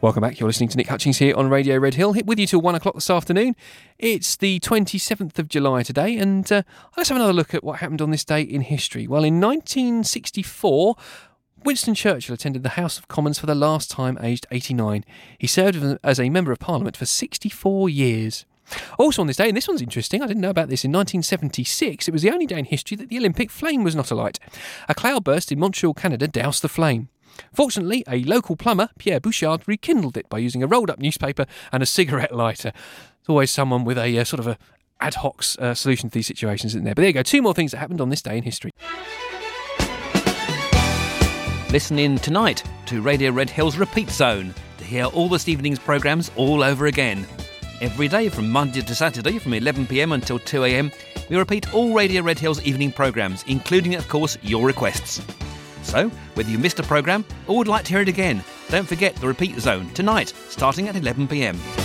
Welcome back. You're listening to Nick Hutchings here on Radio Red Hill. With you till 1 o'clock this afternoon. It's the 27th of July today, and let's have another look at what happened on this day in history. Well, in 1964, Winston Churchill attended the House of Commons for the last time, aged 89. He served as a Member of Parliament for 64 years. Also on this day, and this one's interesting, I didn't know about this, in 1976, it was the only day in history that the Olympic flame was not alight. A cloudburst in Montreal, Canada doused the flame. Fortunately, a local plumber, Pierre Bouchard, rekindled it by using a rolled-up newspaper and a cigarette lighter. There's always someone with a sort of a ad hoc solution to these situations, isn't there? But there you go, two more things that happened on this day in history. Listen in tonight to Radio Red Hill's Repeat Zone to hear all this evening's programmes all over again. Every day from Monday to Saturday from 11pm until 2am, we repeat all Radio Red Hill's evening programmes, including, of course, your requests. So, whether you missed a programme or would like to hear it again, don't forget the Repeat Zone tonight, starting at 11pm.